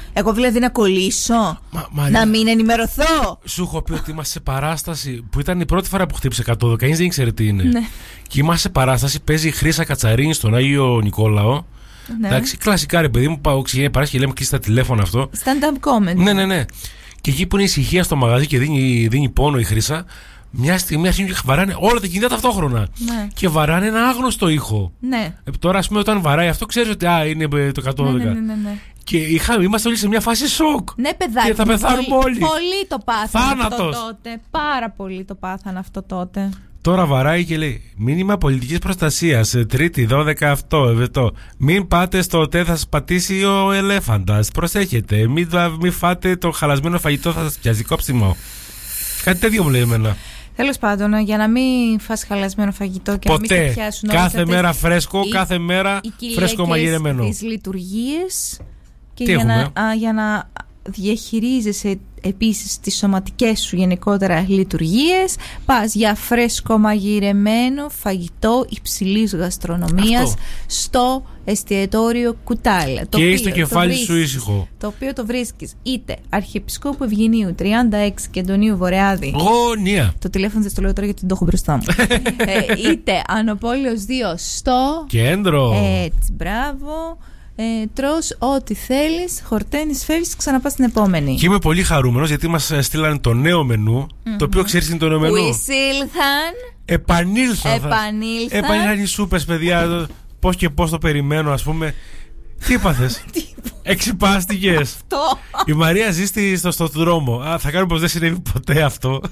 Εγώ δηλαδή να κολλήσω, να μην ενημερωθώ. Σου έχω πει ότι είμαστε σε παράσταση που ήταν η πρώτη φορά που χτύπησε 112. Κανείς δεν ήξερε τι είναι. Ναι. Και είμαστε σε παράσταση, παίζει η Χρύσα Κατσαρίνη στον Άγιο Νικόλαο. Ναι. Εντάξει, κλασικά ρε παιδί μου, πάω ξηγαίνει παράσταση και λέμε κλείσει τα τηλέφωνα αυτό. Stand-up comedy. Ναι. Και εκεί που είναι ησυχία στο μαγαζί και δίνει πόνο η Χρύσα, μια στιγμή αρχίζουν και βαράνε όλα τα κινητά ταυτόχρονα. Ναι. Και βαράνε ένα άγνωστο ήχο. Ναι. Τώρα, ας πούμε, όταν βαράει αυτό, ξέρει ότι είναι το 112. Ναι. Και είμαστε όλοι σε μια φάση σοκ. Ναι, παιδάκι. Και θα πεθάνουμε όλοι. Πολύ το πάθανε Θάνατος. αυτό τότε. Πάρα πολύ το πάθανε αυτό τότε. Τώρα βαράει και λέει: μήνυμα πολιτικής προστασίας. Τρίτη, 12 αυτό. Μην πάτε στο ΟΤΕ, θα σας πατήσει ο ελέφαντας. Προσέχετε. Μην φάτε το χαλασμένο φαγητό, θα σας πιάσει κόψιμο. Κάτι τέτοιο μου λέει εμένα. Τέλος πάντων, για να μην φας χαλασμένο φαγητό και ποτέ. να μην σε πιάσουν όλες κάθε μέρα φρέσκο, κάθε μέρα φρέσκο μαγειρεμένο. Τις λειτουργίες και για να διαχειρίζεσαι επίσης τις σωματικές σου γενικότερα λειτουργίες, πας για φρέσκο μαγειρεμένο φαγητό υψηλής γαστρονομίας στο εστιατόριο Κουτάλα. Και είσαι το κεφάλι σου ήσυχο. Το οποίο το βρίσκεις είτε Αρχιεπισκόπου Ευγενίου 36 και Αντωνίου Βορειάδη. Γωνία. Το τηλέφωνο δεν το λέω τώρα γιατί το έχω μπροστά μου. Είτε Ανοπόλεως 2 στο κέντρο. Έτσι, μπράβο. Τρως ό,τι θέλεις, χορταίνεις, φεύγεις, ξαναπάς την επόμενη. Και είμαι πολύ χαρούμενος γιατί μας στείλανε το νέο μενού, το οποίο ξέρεις είναι το νέο μενού. Που εισήλθαν. Επανήλθαν οι σούπες, παιδιά. Πώς και πώς το περιμένω, ας πούμε. Τι είπαθες? Εξυπάστηκες. Η Μαρία ζει στο δρόμο. Θα κάνουμε πως δεν συνέβη ποτέ αυτό.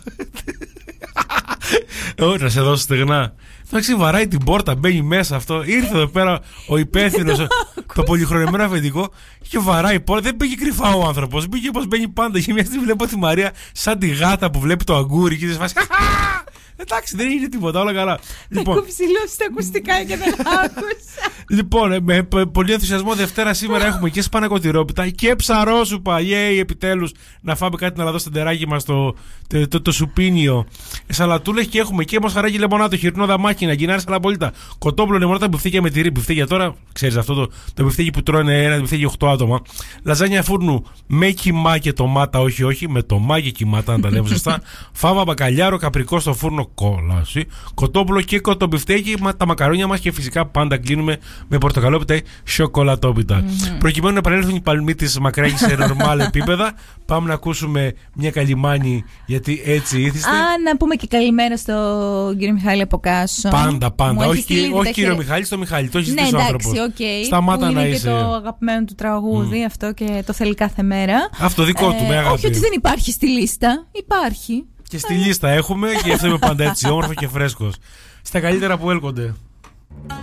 Όχι, να σε δώσω στεγνά. Εντάξει, βαράει την πόρτα, μπαίνει μέσα αυτό. Ήρθε εδώ πέρα ο υπεύθυνος, το πολυχρονεμένο αφεντικό, και βαράει πόρτα. Δεν πήγε κρυφά ο άνθρωπος. Πήγε όπως μπαίνει πάντα. Και μια στιγμή βλέπω τη Μαρία σαν τη γάτα που βλέπει το αγκούρι και τη φάση. Εντάξει, δεν είναι τίποτα, όλα καλά. Λοιπόν, έχω ψηλώσει τα ακουστικά και δεν άκουσα. Λοιπόν, με πολύ ενθουσιασμό Δευτέρα σήμερα έχουμε και σπανακοτηρόπιτα και ψαρόσουπα. Επιτέλους να φάμε κάτι να δώσει τεράκι μας το σουπίνιο. Σαλατούλες και έχουμε και μοσχαράκι λεμονάτο, χοιρινό δαμάκι, ναγκινάρι σαλαπολίτα, κοτόπουλο λεμονάτα, μπιφτέκια με τυρί. Μπιφτέκια τώρα, ξέρεις αυτό το μπιφτέκι που τρώνε ένα μπιφτέκι 8 άτομα. Λαζάνια φούρνου με κιμά και ντομάτα, όχι, με τομά και κιμάτα, να τα λέμε σωστά. Φάβα μπακαλιάρο, καπρικό στο φούρνο, κόλαση, κοτόπουλο και κοτομπιφτέκι, τα μακαρόνια μας και φυσικά πάντα κλείνουμε με πορτοκαλόπιτα ή σοκολατόπιτα. Προκειμένου να επανέλθουν οι παλμοί της Μακράγη σε νορμάλ επίπεδα, πάμε να ακούσουμε μια καλημάνη, γιατί έτσι ήθιστε. Να πούμε και καλημέρα στον κύριο Μιχάλη από Κάσο. Πάντα. Όχι κύριο Μιχάλη, στο Μιχάλη. Το έχει ζητήσει ο άνθρωπος. Σταμάτα να είσαι. Και το αγαπημένο του τραγούδι, αυτό και το θέλει κάθε μέρα. Αυτό δικό του, με αγάπη. Όχι ότι δεν υπάρχει στη λίστα. Υπάρχει. Και στη λίστα έχουμε και αυτό είμαι πάντα έτσι, όμορφο και φρέσκος. Στα καλύτερα που έλκονται.